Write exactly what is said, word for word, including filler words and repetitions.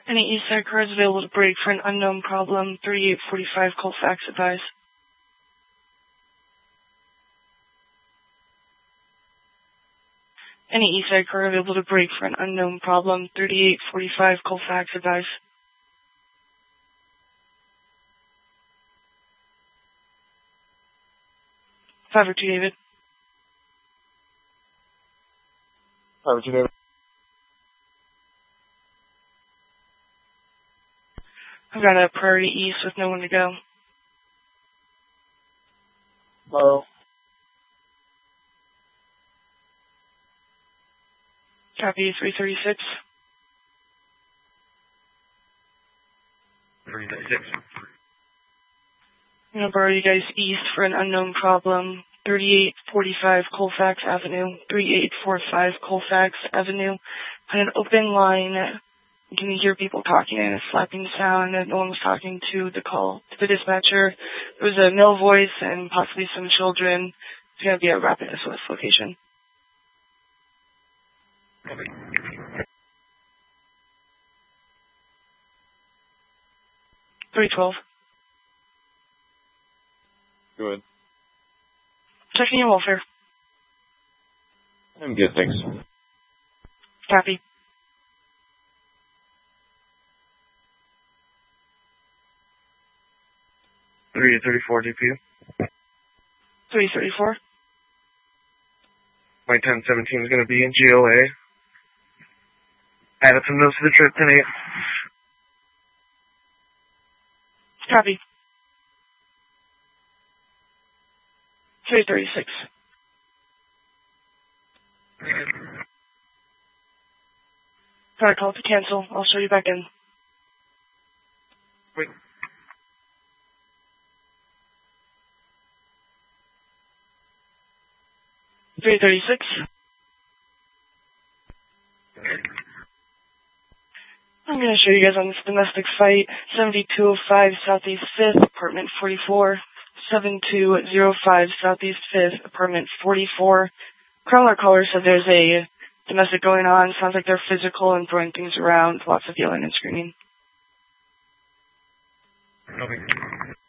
Any Eastside cars available to break for an unknown problem, thirty-eight forty-five Colfax advise. Any Eastside car available to break for an unknown problem, thirty-eight forty-five Colfax advise. five oh two David. five oh two David. I've got a priority east with no one to go. Hello. Copy, three thirty-six. three thirty-six. I'm going to borrow you guys east for an unknown problem, thirty-eight forty-five Colfax Avenue, thirty-eight forty-five Colfax Avenue. On an open line, you can hear people talking and a slapping sound, and no one was talking to the call to the dispatcher. There was a male voice and possibly some children. It's going to be a rapid S O S location. three twelve. Good. Checking your welfare. I'm good, thanks. Copy. three thirty-four D P. three thirty-four. My ten seventeen is going to be in G O A. Added some notes to the trip tonight. Copy. three thirty-six. Got a call to cancel. I'll show you back in. Wait. three thirty-six. I'm going to show you guys on this domestic fight. seventy-two oh five Southeast fifth, apartment forty-four. seven two oh five Southeast fifth, apartment forty-four. Crawler caller said there's a domestic going on. Sounds like they're physical and throwing things around. Lots of yelling and screaming. Okay.